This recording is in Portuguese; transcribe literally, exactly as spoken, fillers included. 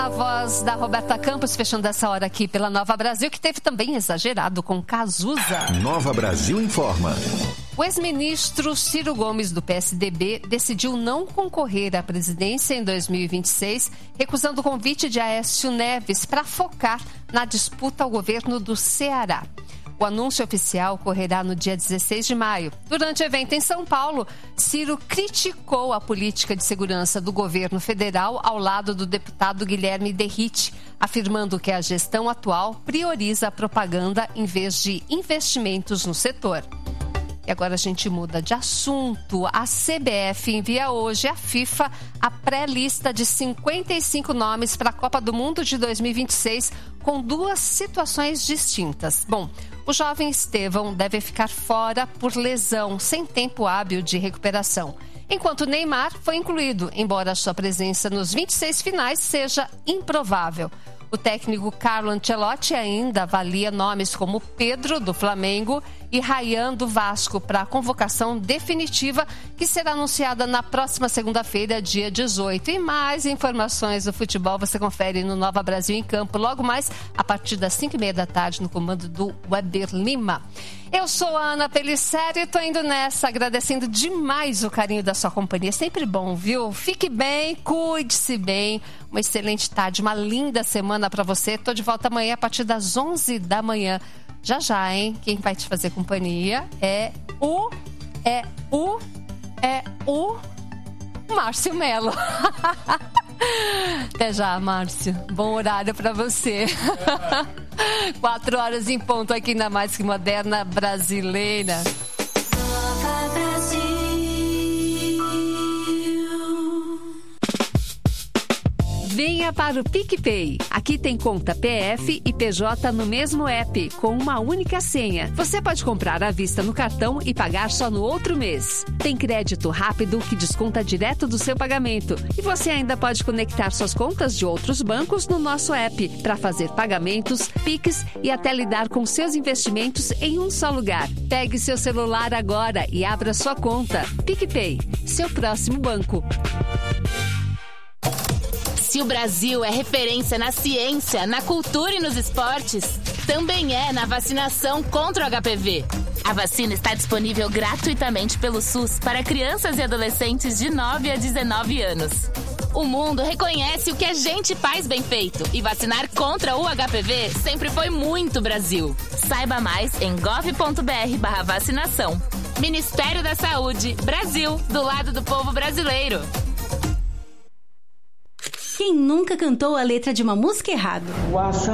A voz da Roberta Campos, fechando essa hora aqui pela Nova Brasil, que teve também exagerado com Cazuza. Nova Brasil informa. O ex-ministro Ciro Gomes, do P S D B, decidiu não concorrer à presidência em dois mil e vinte e seis, recusando o convite de Aécio Neves para focar na disputa ao governo do Ceará. O anúncio oficial ocorrerá no dia dezesseis de maio. Durante o evento em São Paulo, Ciro criticou a política de segurança do governo federal ao lado do deputado Guilherme Derrite, afirmando que a gestão atual prioriza a propaganda em vez de investimentos no setor. E agora a gente muda de assunto. A C B F envia hoje à FIFA a pré-lista de cinquenta e cinco nomes para a Copa do Mundo de dois mil e vinte e seis, com duas situações distintas. Bom, o jovem Estevão deve ficar fora por lesão, sem tempo hábil de recuperação, enquanto Neymar foi incluído, embora sua presença nos vinte e seis finais seja improvável. O técnico Carlo Ancelotti ainda avalia nomes como Pedro, do Flamengo, e Ryan, do Vasco, para a convocação definitiva, que será anunciada na próxima segunda-feira, dia dezoito. E mais informações do futebol você confere no Nova Brasil em Campo, logo mais a partir das cinco e meia da tarde, no comando do Weber Lima. Eu sou a Ana Pelisseri e estou indo nessa, agradecendo demais o carinho da sua companhia. Sempre bom, viu? Fique bem, cuide-se bem. Uma excelente tarde, uma linda semana para você. Estou de volta amanhã a partir das onze da manhã. Já já, hein? Quem vai te fazer companhia é o... É o... É o... Márcio Mello. Até já, Márcio. Bom horário para você. Quatro horas em ponto aqui na Mais Que Moderna Brasileira. Nova Brasil. Venha para o PicPay. Aqui tem conta P F e P J no mesmo app, com uma única senha. Você pode comprar à vista no cartão e pagar só no outro mês. Tem crédito rápido que desconta direto do seu pagamento. E você ainda pode conectar suas contas de outros bancos no nosso app para fazer pagamentos, Pix e até lidar com seus investimentos em um só lugar. Pegue seu celular agora e abra sua conta. PicPay, seu próximo banco. Se o Brasil é referência na ciência, na cultura e nos esportes, também é na vacinação contra o H P V. A vacina está disponível gratuitamente pelo SUS para crianças e adolescentes de nove a dezenove anos. O mundo reconhece o que a gente faz bem feito e vacinar contra o H P V sempre foi muito Brasil. Saiba mais em gov.br barra vacinação. Ministério da Saúde, Brasil, do lado do povo brasileiro. Quem nunca cantou a letra de uma música errado?